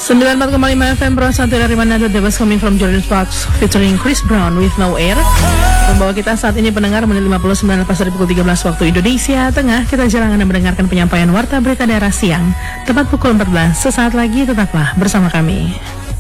94,5 FM Pro 1 dari Manado. The Best Coming from Jordan Sparks featuring Chris Brown with No Air. Membawa kita saat ini pendengar menit 59 lepas dari pukul 13 waktu Indonesia Tengah. Kita jalankan dan mendengarkan penyampaian Warta Berita Daerah Siang tepat pukul 14. Sesaat lagi tetaplah bersama kami.